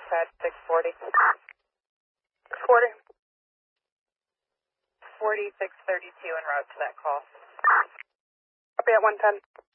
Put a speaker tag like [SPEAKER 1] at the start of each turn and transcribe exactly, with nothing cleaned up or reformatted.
[SPEAKER 1] Pad six forty. six forty. forty-six thirty-two en route to that call. Copy at one ten.